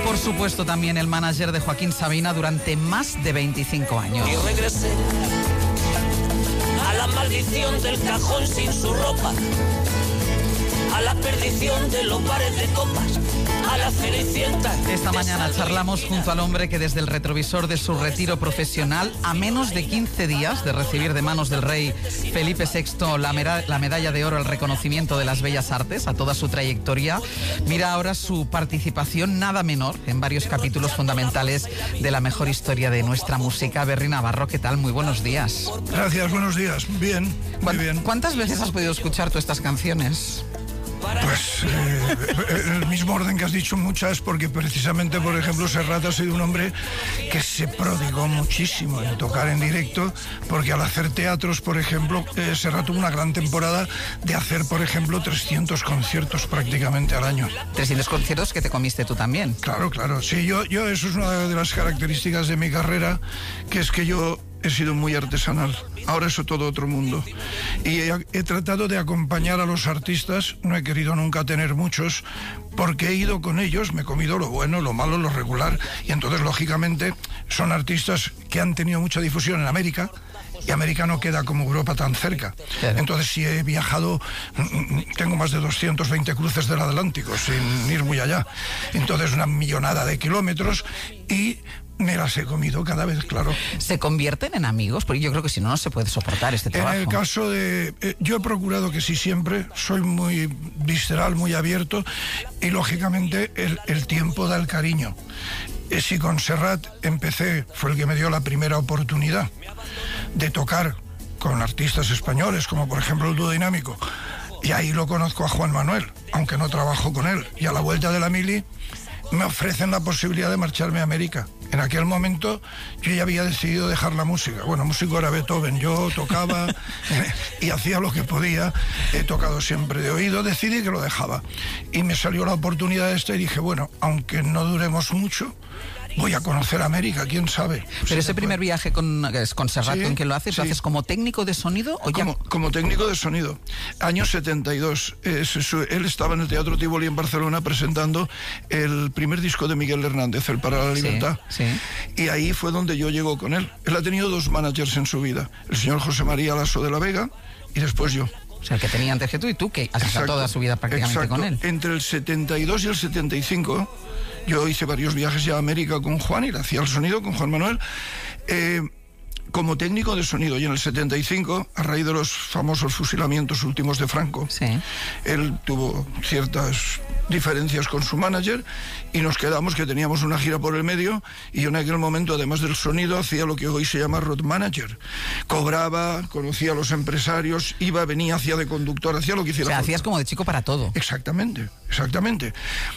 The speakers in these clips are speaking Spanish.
por supuesto también el manager de Joaquín Sabina durante más de 25 años. Y regresé a la maldición del cajón sin su ropa, a la perdición de los bares de copas, a la Cenicienta. Esta mañana charlamos junto al hombre que desde el retrovisor de su retiro profesional, a menos de 15 días de recibir de manos del rey Felipe VI la medalla de oro al reconocimiento de las bellas artes, a toda su trayectoria, mira ahora su participación nada menor en varios capítulos fundamentales de la mejor historia de nuestra música. Berry Navarro, ¿qué tal? Muy buenos días. Gracias, buenos días. Bien, muy bien. ¿Cuántas veces has podido escuchar tú estas canciones? Pues en el mismo orden que has dicho, muchas, porque precisamente, por ejemplo, Serrat ha sido un hombre que se prodigó muchísimo en tocar en directo, porque al hacer teatros, por ejemplo, Serrat tuvo una gran temporada de hacer, por ejemplo, 300 conciertos prácticamente al año. 300 conciertos que te comiste tú también. Claro, claro. Sí, yo eso es una de las características de mi carrera, que es que yo he sido muy artesanal. Ahora es todo otro mundo. Y he tratado de acompañar a los artistas. No he querido nunca tener muchos, porque he ido con ellos, me he comido lo bueno, lo malo, lo regular. Y entonces, lógicamente, son artistas que han tenido mucha difusión en América. Y América no queda como Europa tan cerca. Claro. Entonces, si he viajado, tengo más de 220 cruces del Atlántico, sin ir muy allá. Entonces, una millonada de kilómetros y me las he comido cada vez, claro. ¿Se convierten en amigos? Porque yo creo que si no, no se puede soportar este trabajo. En el caso de... yo he procurado que sí siempre, soy muy visceral, muy abierto, y lógicamente el tiempo da el cariño. Si con Serrat empecé, fue el que me dio la primera oportunidad de tocar con artistas españoles, como por ejemplo el Dúo Dinámico, y ahí lo conozco a Juan Manuel, aunque no trabajo con él, y a la vuelta de la mili me ofrecen la posibilidad de marcharme a América. En aquel momento yo ya había decidido dejar la música. Bueno, músico era Beethoven, yo tocaba y hacía lo que podía, he tocado siempre de oído, decidí que lo dejaba. Y me salió la oportunidad esta y dije, bueno, aunque no duremos mucho, voy a conocer América, quién sabe. Pero ese primer viaje con Serrat, sí, ¿con quién lo haces? Sí. ¿Lo haces como técnico de sonido o ya? Como técnico de sonido. Año 72. Él estaba en el Teatro Tívoli en Barcelona presentando el primer disco de Miguel Hernández, El para la Libertad. Sí. Y ahí fue donde yo llego con él. Él ha tenido dos managers en su vida. El señor José María Lasso de la Vega y después yo. O sea, el que tenía antes que tú y tú, que has estado toda su vida prácticamente con él. Entre el 72 y el 75... yo hice varios viajes ya a América con Juan y le hacía el sonido con Juan Manuel como técnico de sonido. Y en el 75, a raíz de los famosos fusilamientos últimos de Franco, sí, él tuvo ciertas diferencias con su manager y nos quedamos que teníamos una gira por el medio y yo en aquel momento, además del sonido, hacía lo que hoy se llama road manager. Cobraba, conocía a los empresarios, iba, venía, hacía de conductor, hacía lo que hiciera. O sea, hacías como de chico para todo. Exactamente, exactamente.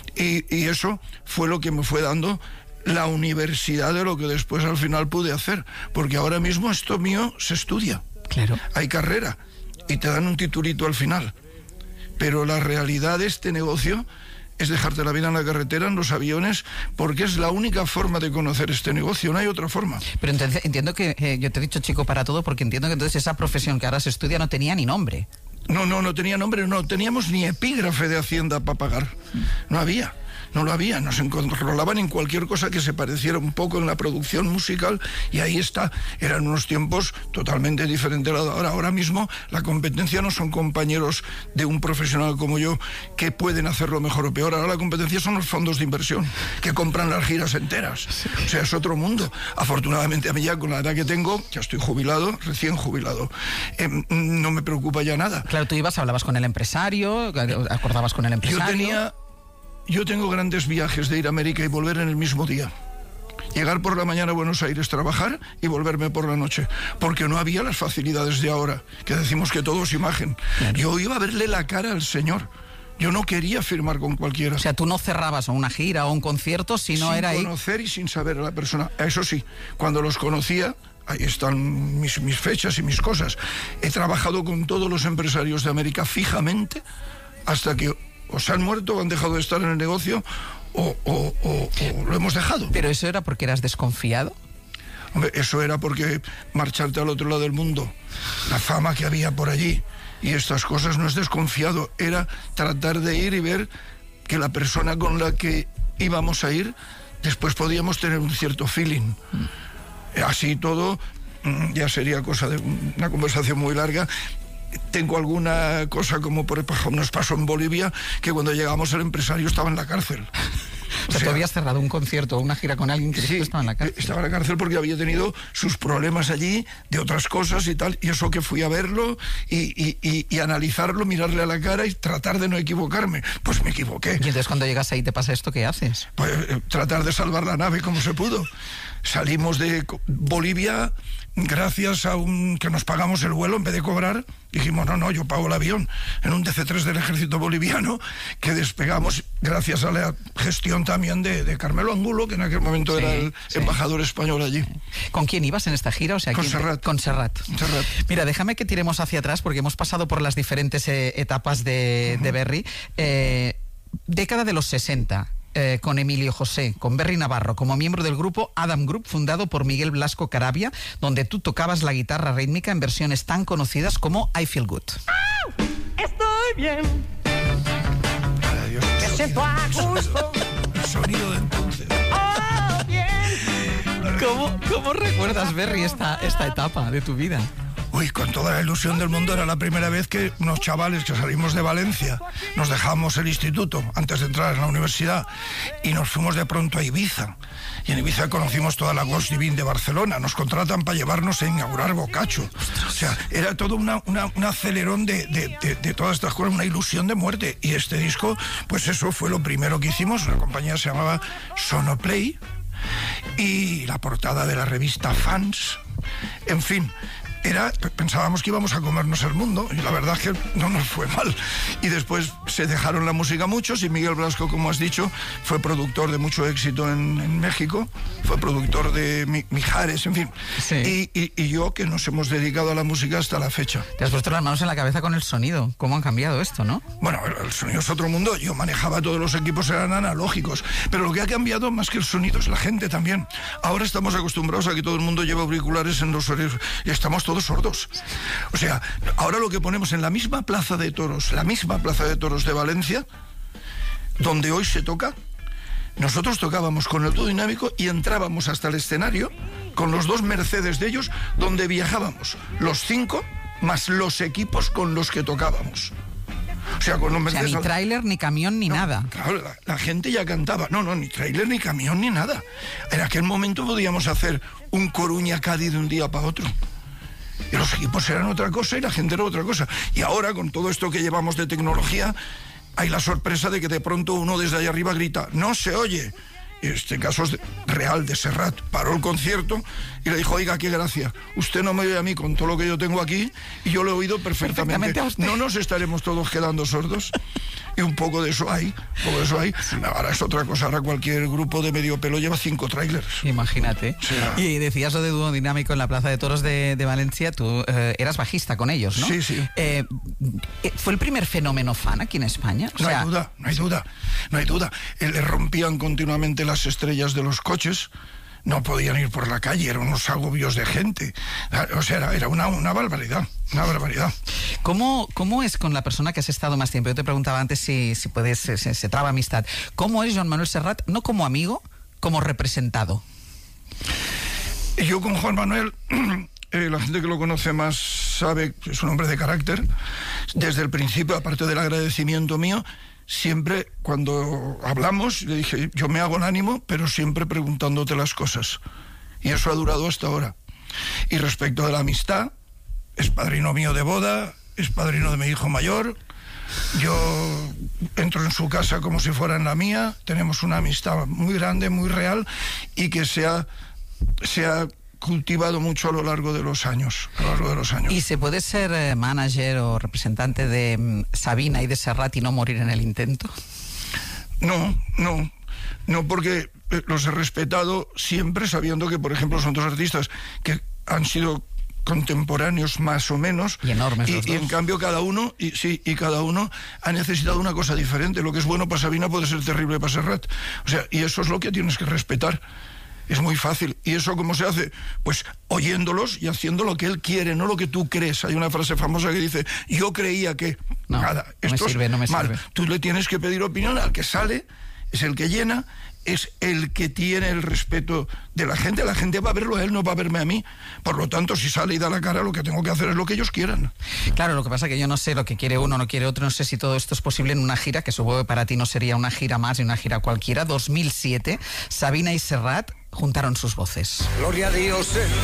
Y eso fue lo que me fue dando la universidad de lo que después al final pude hacer, porque ahora mismo esto mío se estudia. Claro. Hay carrera y te dan un titulito al final, pero la realidad de este negocio es dejarte la vida en la carretera, en los aviones, porque es la única forma de conocer este negocio, no hay otra forma. Pero entonces entiendo que yo te he dicho chico para todo, porque entiendo que entonces esa profesión que ahora se estudia no tenía ni nombre. No tenía nombre, no teníamos ni epígrafe de Hacienda para pagar, no había. No lo había, nos controlaban en cualquier cosa que se pareciera un poco en la producción musical y ahí está, eran unos tiempos totalmente diferentes a ahora. Ahora mismo la competencia no son compañeros de un profesional como yo que pueden hacerlo mejor o peor, ahora la competencia son los fondos de inversión que compran las giras enteras, o sea, es otro mundo. Afortunadamente a mí ya con la edad que tengo, ya estoy jubilado, recién jubilado, no me preocupa ya nada. Claro, tú ibas, hablabas con el empresario, acordabas con el empresario. Yo tengo grandes viajes de ir a América y volver en el mismo día. Llegar por la mañana a Buenos Aires, trabajar y volverme por la noche. Porque no había las facilidades de ahora, que decimos que todo es imagen. Claro. Yo iba a verle la cara al señor. Yo no quería firmar con cualquiera. O sea, tú no cerrabas una gira o un concierto si no era ahí. Sin conocer y sin saber a la persona. Eso sí, cuando los conocía, ahí están mis fechas y mis cosas. He trabajado con todos los empresarios de América fijamente hasta que o se han muerto o han dejado de estar en el negocio o lo hemos dejado. ¿Pero eso era porque eras desconfiado? Hombre, eso era porque marcharte al otro lado del mundo, la fama que había por allí y estas cosas, no es desconfiado, era tratar de ir y ver que la persona con la que íbamos a ir, después podíamos tener un cierto feeling. Así todo, ya sería cosa de una conversación muy larga. Tengo alguna cosa como por ejemplo nos pasó en Bolivia, que cuando llegamos el empresario estaba en la cárcel. O sea, tú habías cerrado un concierto o una gira con alguien que sí, estaba en la cárcel. Estaba en la cárcel porque había tenido sus problemas allí, de otras cosas y tal, y eso que fui a verlo y analizarlo, mirarle a la cara y tratar de no equivocarme. Pues me equivoqué. Y entonces cuando llegas ahí te pasa esto, ¿qué haces? Pues tratar de salvar la nave como se pudo. Salimos de Bolivia gracias a que nos pagamos el vuelo en vez de cobrar. Dijimos, no, yo pago el avión, en un DC-3 del ejército boliviano, que despegamos gracias a la gestión también de Carmelo Angulo, que en aquel momento era el embajador español allí. ¿Con quién ibas en esta gira? O sea, con Serrat. Con Serrat. Serrat. Mira, déjame que tiremos hacia atrás porque hemos pasado por las diferentes etapas de Berry. Década de los 60. Con Emilio José, con Berry Navarro, como miembro del grupo Adam Group, fundado por Miguel Blasco Caravia, donde tú tocabas la guitarra rítmica en versiones tan conocidas como I Feel Good. Estoy bien. Adiós, Me siento a gusto. el sonido de entonces. Oh, bien. ¿Cómo recuerdas, Berry, esta etapa de tu vida? Uy, con toda la ilusión del mundo. Era la primera vez que unos chavales que salimos de Valencia, nos dejamos el instituto antes de entrar en la universidad y nos fuimos de pronto a Ibiza. Y en Ibiza conocimos toda la Ghost Divine de Barcelona. Nos contratan para llevarnos a inaugurar Boccaccio. O sea, era todo un acelerón de todas estas cosas, una ilusión de muerte. Y este disco, pues eso fue lo primero que hicimos. Una compañía se llamaba Sonoplay y la portada de la revista Fans. En fin, pensábamos que íbamos a comernos el mundo y la verdad es que no nos fue mal. Y después se dejaron la música muchos y Miguel Blasco, como has dicho, fue productor de mucho éxito en México, fue productor de Mijares, en fin. Sí. Y yo, que nos hemos dedicado a la música hasta la fecha. Te has puesto las manos en la cabeza con el sonido. ¿Cómo han cambiado esto, no? Bueno, el sonido es otro mundo. Yo manejaba todos los equipos, eran analógicos. Pero lo que ha cambiado más que el sonido es la gente también. Ahora estamos acostumbrados a que todo el mundo lleva auriculares en los oídos y estamos todos sordos. O sea, ahora lo que ponemos en la misma plaza de toros de Valencia, donde hoy se toca, nosotros tocábamos con el dúo dinámico y entrábamos hasta el escenario con los 2 Mercedes de ellos, donde viajábamos los 5 más los equipos con los que tocábamos. O sea, con los Mercedes, ni tráiler, ni camión, ni nada. Claro, la gente ya cantaba. No, ni tráiler, ni camión, ni nada. En aquel momento podíamos hacer un Coruña-Cádiz de un día para otro. Y los equipos eran otra cosa y la gente era otra cosa. Y ahora, con todo esto que llevamos de tecnología, hay la sorpresa de que de pronto uno desde allá arriba grita, ¡no se oye! Este caso es real, de Serrat. Paró el concierto y le dijo, oiga, qué gracia, usted no me oye a mí con todo lo que yo tengo aquí y yo lo he oído perfectamente. No nos estaremos todos quedando sordos. Y un poco de eso hay, Sí. Ahora es otra cosa, ahora cualquier grupo de medio pelo lleva 5 trailers. Imagínate. Sí. Y decías lo de dúo dinámico en la Plaza de Toros de Valencia, tú eras bajista con ellos, ¿no? Sí. ¿Fue el primer fenómeno fan aquí en España? No hay duda. Le rompían continuamente las estrellas de los coches. No podían ir por la calle, eran unos agobios de gente. O sea, era una barbaridad, una barbaridad. ¿Cómo es con la persona que has estado más tiempo? Yo te preguntaba antes si se traba amistad. ¿Cómo es Joan Manuel Serrat, no como amigo, como representado? Yo con Juan Manuel, la gente que lo conoce más sabe que es un hombre de carácter. Desde el principio, aparte del agradecimiento mío, siempre cuando hablamos le dije, yo me hago el ánimo, pero siempre preguntándote las cosas. Y eso ha durado hasta ahora. Y respecto de la amistad, es padrino mío de boda, es padrino de mi hijo mayor. Yo entro en su casa como si fuera en la mía. Tenemos una amistad muy grande, muy real, y que se ha cultivado mucho a lo largo de los años. ¿Y se puede ser manager o representante de Sabina y de Serrat y no morir en el intento? No, porque los he respetado siempre, sabiendo que, por ejemplo, son 2 artistas que han sido contemporáneos más o menos, y enormes los dos. Y en cambio cada uno ha necesitado una cosa diferente. Lo que es bueno para Sabina puede ser terrible para Serrat. O sea, y eso es lo que tienes que respetar. Es muy fácil. ¿Y eso cómo se hace? Pues oyéndolos y haciendo lo que él quiere, no lo que tú crees. Hay una frase famosa que dice, yo creía que... No, nada, no esto me sirve. Tú le tienes que pedir opinión al que sale es el que llena, es el que tiene el respeto de la gente va a verlo a él, no va a verme a mí. Por lo tanto, si sale y da la cara, lo que tengo que hacer es lo que ellos quieran. Claro, lo que pasa es que yo no sé lo que quiere uno, no quiere otro, no sé si todo esto es posible en una gira, que supongo que para ti no sería una gira más ni una gira cualquiera. 2007, Sabina y Serrat juntaron sus voces. Gloria a Dios.